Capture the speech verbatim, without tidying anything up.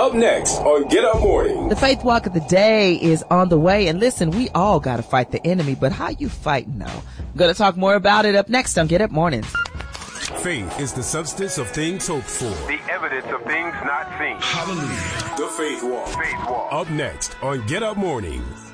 Up next on Get Up Morning. The Faith Walk of the Day is on the way. And listen, we all got to fight the enemy, but how you fighting though? I'm going to talk more about it up next on Get Up Mornings. Faith is the substance of things hoped for. The evidence of things not seen. Hallelujah. The Faith Walk. Faith Walk. Up next on Get Up Mornings.